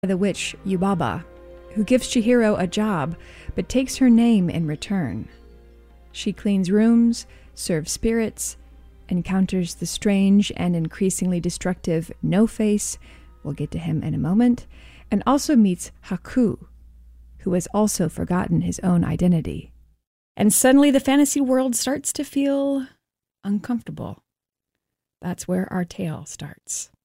the witch Yubaba, who gives Chihiro a job but takes her name in return. She cleans rooms, serves spirits, encounters the strange and increasingly destructive No-Face, we'll get to him in a moment, and also meets Haku, who has also forgotten his own identity. And suddenly the fantasy world starts to feel uncomfortable. That's where our tale starts.